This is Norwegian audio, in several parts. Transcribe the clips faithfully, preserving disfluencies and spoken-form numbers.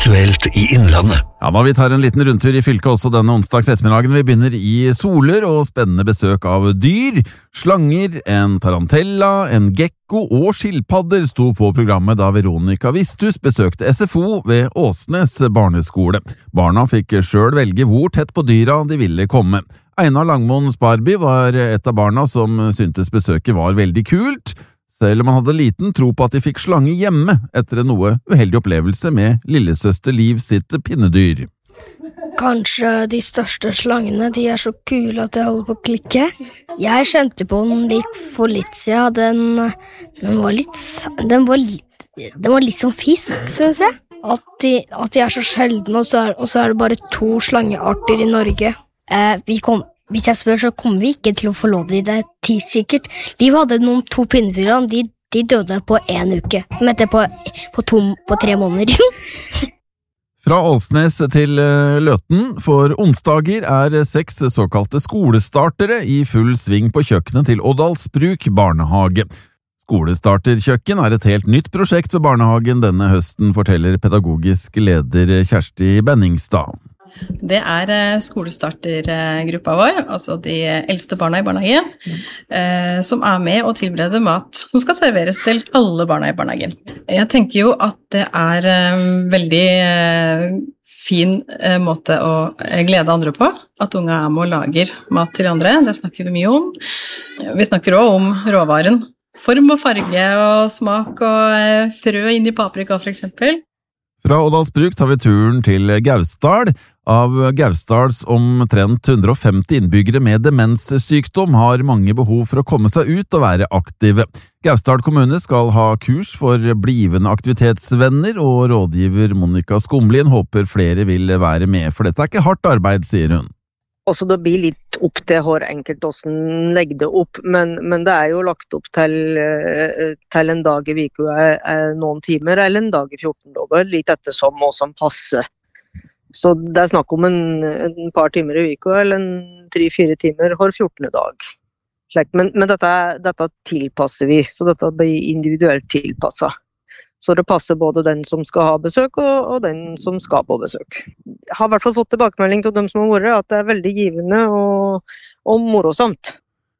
Aktuelt i Innlandet. Ja, da vi tar en liten rundtur i fylket også denne onsdags ettermiddagen. Vi begynner i Soler og spennende besøk av dyr, slanger, en tarantella, en gekko og skilpadder sto på programmet da Veronica Vistus besøkte S F O ved Åsnes barneskole. Barna fikk selv velge hvor tett på dyra de ville komme. Einar Langmoen Sparby var et av barna som syntes besøket var veldig kult, selv om han hadde liten tro på at de fikk slange hjemme etter en noe uheldig opplevelse med lillesøster Liv sitt pinnedyr. Kanskje de største slangene, de er så kule at jeg holder på å klikke. Jeg kjente på den litt for litt siden. Den, den var litt, den var litt, den var litt som fisk, synes jeg. At de, at de er så sjeldne, og så er, og så er det bare to slangearter i Norge. Eh, vi kom... Hvis jeg spør, så kommer vi ikke til å få lov til det til sikkert. Liv hadde noen to pinnefyrer, de, de døde på en uke. Men det på, på, to, på tre måneder. Fra Åsnes til Løten, for onsdager er seks såkalte skolestartere i full sving på kjøkkenet til Oddalsbruk barnehage. Skolestarterkjøkken er et helt nytt prosjekt ved barnehagen denne høsten, forteller pedagogisk leder Kjersti Benningstad. Det er skolestartergruppa vår, altså de eldste barna i barnehagen, eh, som er med og tilbereder mat som skal serveres til alle barna i barnehagen. Jeg tenker jo at det er eh, veldig eh, fin eh, måte å glede andre på, at unge er med og lager mat til andre. Det snakker vi mye om. Vi snakker også om råvaren. Form og farge og smak og eh, frø inn i paprika for eksempel. Fra Oddalsbruk tar vi turen til Gausdal. Av Gausdals omtrent hundre og femti innbyggere med demenssykdom har mange behov for å komme seg ut og være aktive. Gausdal kommune skal ha kurs for blivende aktivitetsvenner, og rådgiver Monica Skomlien håper flere vil være med, for dette er ikke hardt arbeid, sier hun. Også det blir litt opp til hver enkelt hvordan legge det opp, men, men det er jo lagt opp til, til en dag i uka er noen timer, eller en dag i fjorten dager, litt etter som hva som passer. Så det er snakk om en, en par timer i uka, eller en tre-fire timer hver fjortende dag. Men, men dette, dette tilpasser vi, så dette blir individuelt tilpasset. Så det passer både den som skal ha besøk og, og den som skal på besøk. Jeg har i hvert fall fått tilbakemelding til dem som har vært, at det er veldig givende og, og morosamt.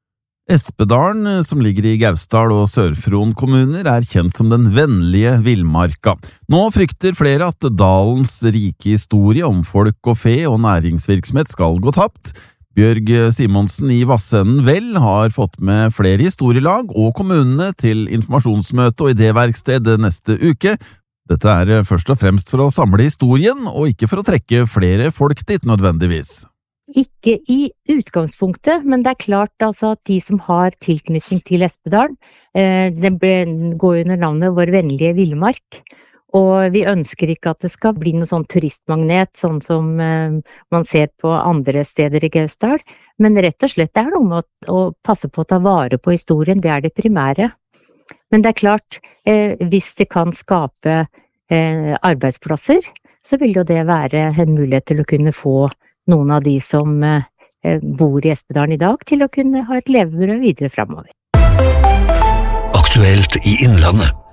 Espedalen, som ligger i Gausdal og Sør-Fron kommuner, er kjent som den vennlige villmarka. Nå frykter flere at dalens rike historie om folk og fe og næringsvirksomhet skal gå tapt. Bjørg Simonsen i Vassenden Vel har fått med flere historielag og kommunene til informasjonsmøte og idéverksted neste uke. Dette er først og fremst for å samle historien, og ikke for å trekke flere folk dit nødvendigvis. Ikke i utgangspunktet, men det er klart altså at de som har tilknytning til Espedal, eh, det går under navnet Vår vennlige villmark. Og vi ønsker ikke at det skal bli noe sånn turistmagnet, sånn som eh, man ser på andre steder i Gausdal, men rett og slett det er noe med å, å passe på å ta vare på historien, det er det primære. Men det er klart, eh, hvis det kan skape eh, arbeidsplasser, så vil jo det være en mulighet til å kunne få noen av de som eh, bor i Espedalen i dag, til å kunne ha et levebrød videre fremover. Aktuelt i Innlandet.